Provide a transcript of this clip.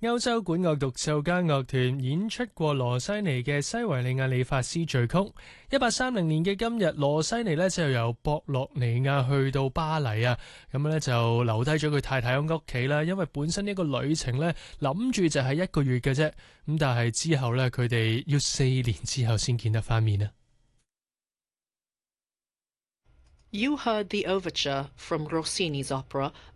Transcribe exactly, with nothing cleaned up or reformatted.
歐洲管樂獨奏家樂團演出過羅西尼嘅《西維利亞理髮師序曲》。一八三零年嘅今日，羅西尼呢就由博洛尼亞去到巴黎啊，咁呢就留低咗佢太太喺屋企啦。因為本身呢個旅程呢諗住就係一個月嘅啫，咁但係之後呢，佢哋要四年之後先見得翻面啊。 You heard the overture from Rossini's opera